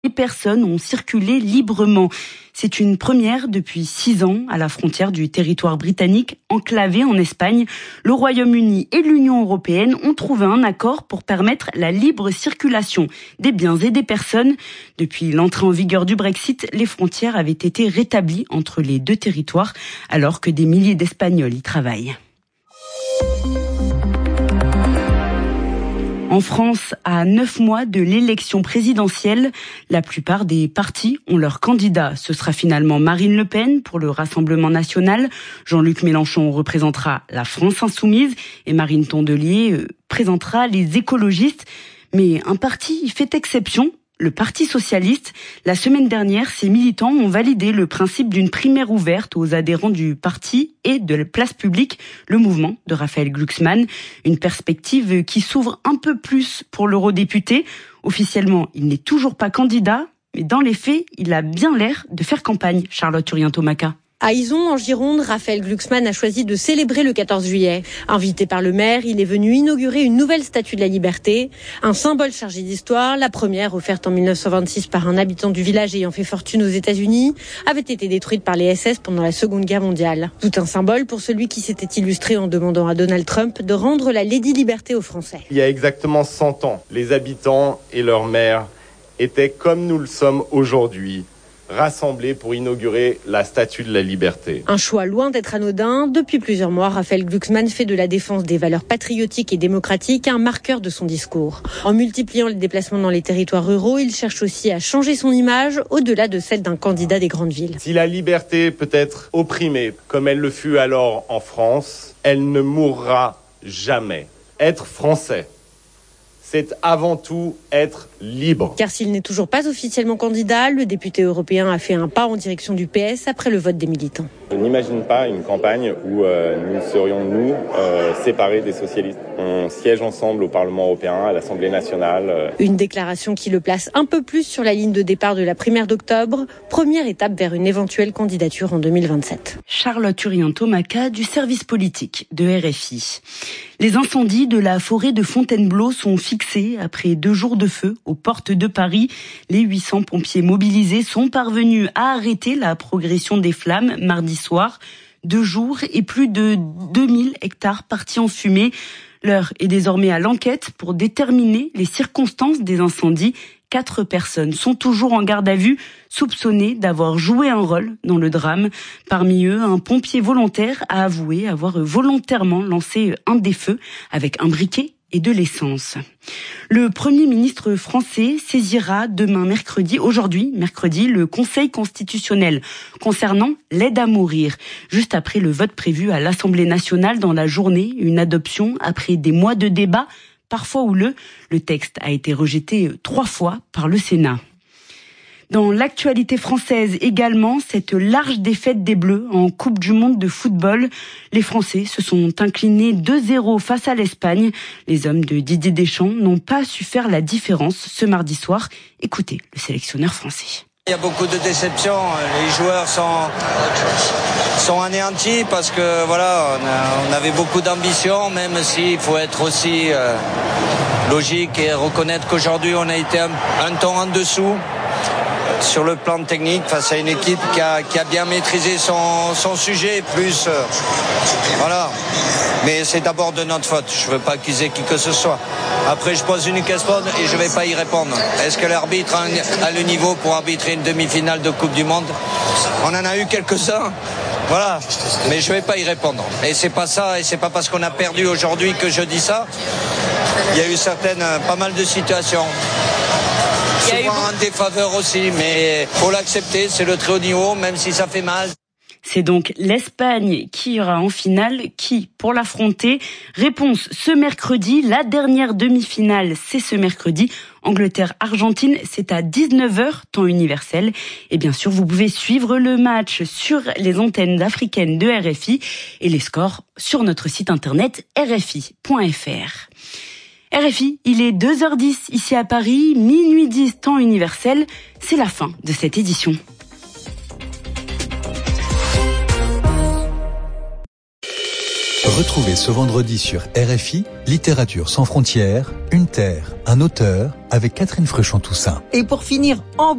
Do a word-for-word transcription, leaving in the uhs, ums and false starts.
Les personnes ont circulé librement. C'est une première depuis six ans à la frontière du territoire britannique enclavé en Espagne. Le Royaume-Uni et l'Union européenne ont trouvé un accord pour permettre la libre circulation des biens et des personnes. Depuis l'entrée en vigueur du Brexit, les frontières avaient été rétablies entre les deux territoires alors que des milliers d'Espagnols y travaillent. En France, à neuf mois de l'élection présidentielle, la plupart des partis ont leur candidat. Ce sera finalement Marine Le Pen pour le Rassemblement national. Jean-Luc Mélenchon représentera la France insoumise et Marine Tondelier présentera les écologistes. Mais un parti fait exception. Le Parti socialiste. La semaine dernière, ses militants ont validé le principe d'une primaire ouverte aux adhérents du parti et de la place publique, le mouvement de Raphaël Glucksmann. Une perspective qui s'ouvre un peu plus pour l'eurodéputé. Officiellement, il n'est toujours pas candidat, mais dans les faits, il a bien l'air de faire campagne. Charlotte Urien-Tomaka. À Izon, en Gironde, Raphaël Glucksmann a choisi de célébrer le quatorze juillet. Invité par le maire, il est venu inaugurer une nouvelle statue de la liberté, un symbole chargé d'histoire. La première, offerte en mille neuf cent vingt-six par un habitant du village ayant fait fortune aux États-Unis, avait été détruite par les S S pendant la Seconde Guerre mondiale. Tout un symbole pour celui qui s'était illustré en demandant à Donald Trump de rendre la Lady Liberté aux Français. Il y a exactement cent ans, les habitants et leurs maires étaient comme nous le sommes aujourd'hui, rassemblés pour inaugurer la Statue de la Liberté. Un choix loin d'être anodin. Depuis plusieurs mois, Raphaël Glucksmann fait de la défense des valeurs patriotiques et démocratiques un marqueur de son discours. En multipliant les déplacements dans les territoires ruraux, il cherche aussi à changer son image au-delà de celle d'un candidat des grandes villes. Si la liberté peut être opprimée, comme elle le fut alors en France, elle ne mourra jamais. Être français, c'est avant tout être libre. Car s'il n'est toujours pas officiellement candidat, le député européen a fait un pas en direction du P S après le vote des militants. Je n'imagine pas une campagne où euh, nous serions, nous, euh, séparés des socialistes. On siège ensemble au Parlement européen, à l'Assemblée nationale. Euh. Une déclaration qui le place un peu plus sur la ligne de départ de la primaire d'octobre, première étape vers une éventuelle candidature en deux mille vingt-sept. Charlotte Urien-Tomaka du service politique de R F I. Les incendies de la forêt de Fontainebleau sont fixés après deux jours de feu aux portes de Paris. Les huit cents pompiers mobilisés sont parvenus à arrêter la progression des flammes mardi soir. Deux jours et plus de deux mille hectares partis en fumée. L'heure est désormais à l'enquête pour déterminer les circonstances des incendies. Quatre personnes sont toujours en garde à vue, soupçonnées d'avoir joué un rôle dans le drame. Parmi eux, un pompier volontaire a avoué avoir volontairement lancé un des feux avec un briquet et de l'essence. Le Premier ministre français saisira demain mercredi, aujourd'hui mercredi, le Conseil constitutionnel concernant l'aide à mourir. Juste après le vote prévu à l'Assemblée nationale dans la journée, une adoption après des mois de débat, parfois houleux. Le texte a été rejeté trois fois par le Sénat. Dans l'actualité française également, cette large défaite des Bleus en Coupe du Monde de football. Les Français se sont inclinés deux zéro face à l'Espagne. Les hommes de Didier Deschamps n'ont pas su faire la différence ce mardi soir. Écoutez le sélectionneur français. Il y a beaucoup de déceptions. Les joueurs sont, sont anéantis parce que voilà, on, a, on avait beaucoup d'ambition, même s'il faut être aussi euh, logique et reconnaître qu'aujourd'hui on a été un, un ton en dessous sur le plan technique face à une équipe qui a, qui a bien maîtrisé son, son sujet, plus euh, voilà. Mais c'est d'abord de notre faute. Je ne veux pas accuser qui que ce soit. Après, je pose une question et je ne vais pas y répondre. Est-ce que l'arbitre a, a le niveau pour arbitrer une demi-finale de Coupe du Monde? On en a eu quelques-uns. Voilà, mais je ne vais pas y répondre. Et c'est pas ça, et c'est pas parce qu'on a perdu aujourd'hui que je dis ça. Il y a eu certaines, pas mal de situations. Souvent en défaveur aussi, mais faut l'accepter, c'est le très haut niveau, même si ça fait mal. C'est donc l'Espagne qui ira en finale, qui pour l'affronter. Réponse ce mercredi, la dernière demi-finale c'est ce mercredi. Angleterre-Argentine, c'est à dix-neuf heures, temps universel. Et bien sûr, vous pouvez suivre le match sur les antennes africaines de R F I et les scores sur notre site internet r f i point f r. R F I, il est deux heures dix ici à Paris, minuit dix temps universel. C'est la fin de cette édition. Retrouvez ce vendredi sur R F I, Littérature sans frontières, une terre, un auteur, avec Catherine Fruchon-Toussaint. Et pour finir en